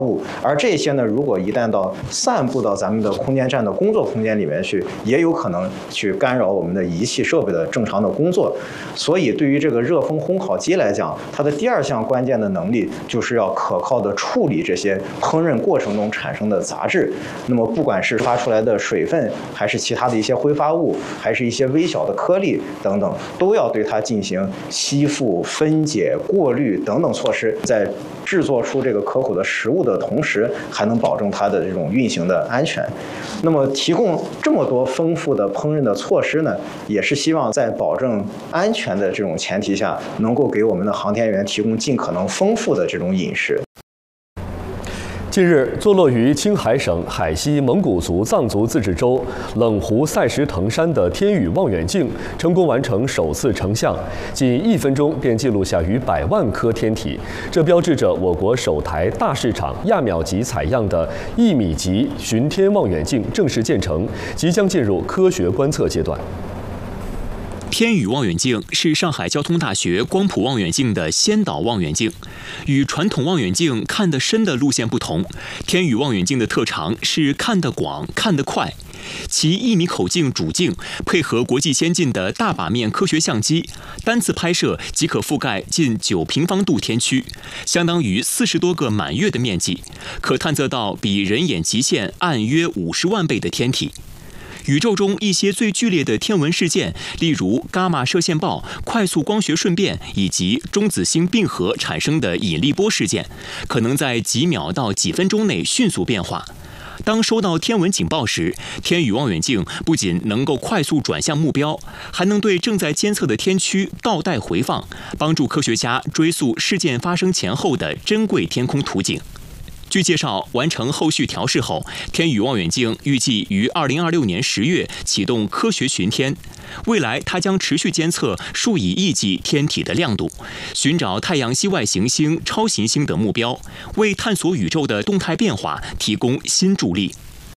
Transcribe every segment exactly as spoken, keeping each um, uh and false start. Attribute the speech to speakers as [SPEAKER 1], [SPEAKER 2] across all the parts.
[SPEAKER 1] 物，而这些呢，如果一旦到散布到咱们的空间站的工作空间里面去，也有可能去干扰我们的仪器设备的正常的工作。所以，对于这个热风烘烤机来讲，它的第二项关键的能力就是要可靠的处理这些烹饪过程中产生的杂质。那么，不管是发出来的水分，还是其他的一些挥发物，还是一些微小的颗粒等等，都要对它进行吸附、分解、过滤等等措施，在制作出这个可口的食物的同时，还能保证它的这种运行的安全。那么，提供这么多丰富的烹饪的措施呢，也是希望在保证安全的这种前提下，能够给我们的航天员提供尽可能丰富的这种饮食。
[SPEAKER 2] 近日，坐落于青海省海西蒙古族藏族自治州冷湖赛什腾山的天宇望远镜成功完成首次成像，仅一分钟便记录下逾百万颗天体，这标志着我国首台大市场亚秒级采样的一米级巡天望远镜正式建成，即将进入科学观测阶段。
[SPEAKER 3] 天宇望远镜是上海交通大学光谱望远镜的先导望远镜。与传统望远镜看得深的路线不同，天宇望远镜的特长是看得广、看得快。其一米口径主镜配合国际先进的大把面科学相机，单次拍摄即可覆盖近九平方度天区，相当于四十多个满月的面积，可探测到比人眼极限暗约五十万倍的天体。宇宙中一些最剧烈的天文事件，例如伽马射线暴、快速光学瞬变以及中子星并合产生的引力波事件，可能在几秒到几分钟内迅速变化。当收到天文警报时，天宇望远镜不仅能够快速转向目标，还能对正在监测的天区倒带回放，帮助科学家追溯事件发生前后的珍贵天空图景。据介绍，完成后续调试后，天宇望远镜预计于二零二六年十月启动科学巡天。未来，它将持续监测数以亿计天体的亮度，寻找太阳系外行星、超新星等目标，为探索宇宙的动态变化提供新助力。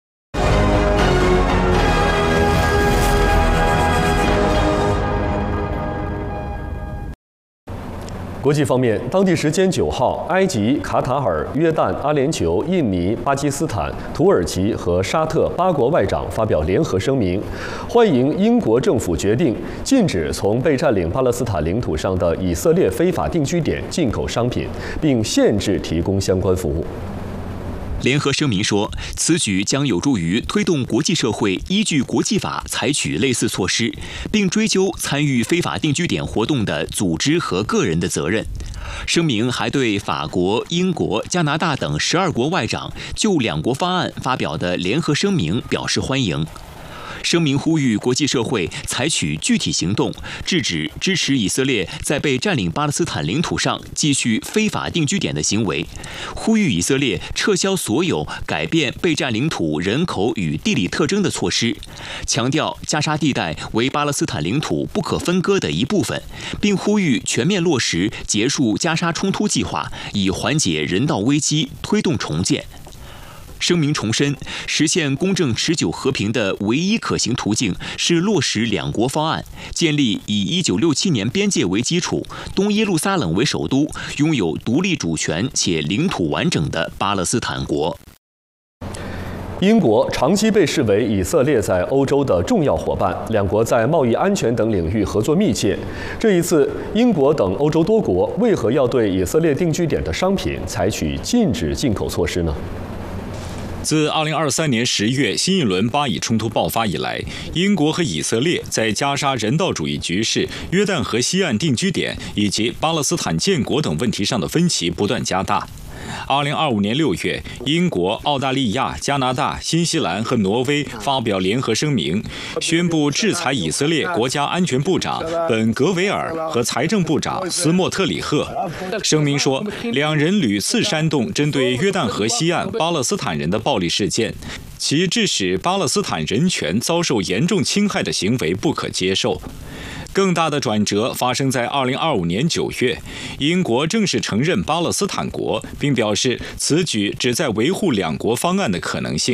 [SPEAKER 2] 国际方面，当地时间九号，埃及、卡塔尔、约旦、阿联酋、印尼、巴基斯坦、土耳其和沙特八国外长发表联合声明，欢迎英国政府决定禁止从被占领巴勒斯坦领土上的以色列非法定居点进口商品，并限制提供相关服务。
[SPEAKER 3] 联合声明说，此举将有助于推动国际社会依据国际法采取类似措施，并追究参与非法定居点活动的组织和个人的责任。声明还对法国、英国、加拿大等十二国外长就两国方案发表的联合声明表示欢迎。声明呼吁国际社会采取具体行动，制止支持以色列在被占领巴勒斯坦领土上继续非法定居点的行为，呼吁以色列撤销所有改变被占领土人口与地理特征的措施，强调加沙地带为巴勒斯坦领土不可分割的一部分，并呼吁全面落实结束加沙冲突计划，以缓解人道危机，推动重建。声明重申，实现公正持久和平的唯一可行途径是落实两国方案，建立以一九六七年边界为基础、东耶路撒冷为首都、拥有独立主权且领土完整的巴勒斯坦国。
[SPEAKER 2] 英国长期被视为以色列在欧洲的重要伙伴，两国在贸易、安全等领域合作密切。这一次，英国等欧洲多国为何要对以色列定居点的商品采取禁止进口措施呢？
[SPEAKER 4] 自二零二三年十月新一轮巴以冲突爆发以来，英国和以色列在加沙人道主义局势、约旦河西岸定居点以及巴勒斯坦建国等问题上的分歧不断加大。二零二五年六月，英国、澳大利亚、加拿大、新西兰和挪威发表联合声明，宣布制裁以色列国家安全部长本·格维尔和财政部长斯莫特里赫。声明说，两人屡次煽动针对约旦河西岸巴勒斯坦人的暴力事件，其致使巴勒斯坦人权遭受严重侵害的行为不可接受。更大的转折发生在二零二五年九月，英国正式承认巴勒斯坦国，并表示此举旨在维护两国方案的可能性。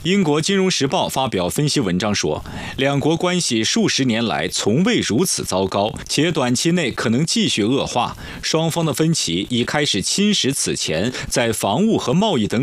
[SPEAKER 4] 英国《金融时报》发表分析文章说，两国关系数十年来从未如此糟糕，且短期内可能继续恶化。双方的分歧已开始侵蚀此前在防务和贸易等